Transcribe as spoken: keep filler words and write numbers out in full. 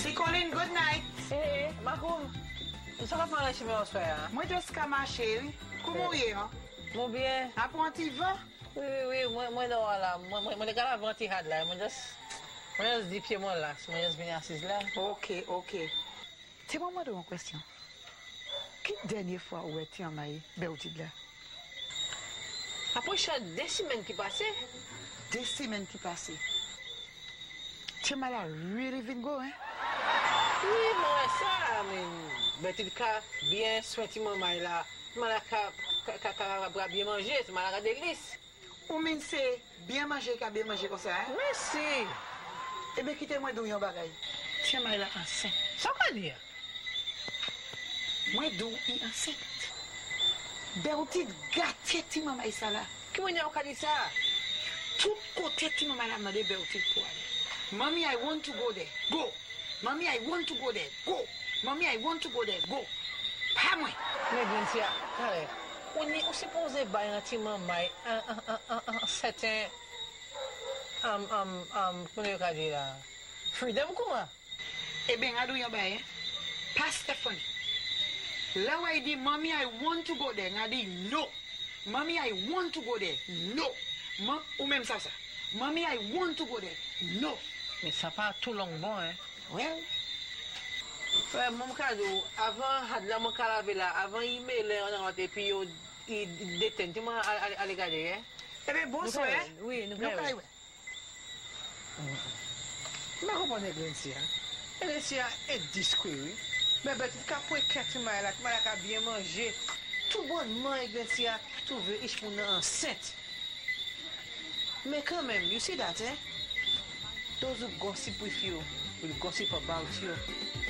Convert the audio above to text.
Si Colin, good night. Eh, Makoum, sa ka fana chime an soya? Mwen just ka mache, koumou ye, an? Mou bien. Apon ti va? Oui, oui, mwen do wala. Mwen de gala avan ti had la. Mwen just, mwen just di piye mwen la. Mwen just vini asis la. Ok, ok. Ti mwen mwen do an kwestyon. Ki denye fwa ou e ti an maye, be ou ti la? Apo chan de simen ki pase? De simen ki pase. Ti mwen la really vin go, eh? Oui, mwen sa, men, beti ka bien sweti mwen may la. Mwen la ka, ka, ka, ka, ka bien manje, mwen la ka delis. Ou min se, bien manje ka bien manje kon sa, eh? Merci. Ebe kite mwen dou yon bagay. Ti mwen la ansen. Sa ka di ya? Mwen dou yi ansen. Be ou ti gate ti mwen may sa la. Ki mwen ya ou ka di sa? Tout kote ti mwen la mande be ou ti pou ale. Mommy, I want to go there. Go. Mommy, I want to go there. Go. Mommy, I want to go there. Go. Pa mwen. Men Glensia, kare, ou ni ou se pose bay nan ti man may an, an, an, an, an, certain, um, um, um, kone yo ka di la, freedom kouman? Ebe, nga do yon bay, eh? Pa Stephanie. La way di, Mommy, I want to go there. Nga di, no. Mommy, I want to go there. No. Ma, ou menm sa sa. Mommy, I want to go there. No. Men sa pa tout long bon, eh? Well. Ouais, mon cadeau, avant, had la mon calave là, avant, il met les en et puis il détient, tu m'as à regarder, hein? Ebe, bon so, eh? Oui, nous No kay pouvons. we. Ma kompone Glensia. Glensia est discret, oui. Mais ben, tu peux quatre mois là, tu m'as bien manger. Tout bonnement, Glensia, tu veux, ich pour enceinte. Mais quand même, you see that, eh? Those who gossip with you will gossip about you.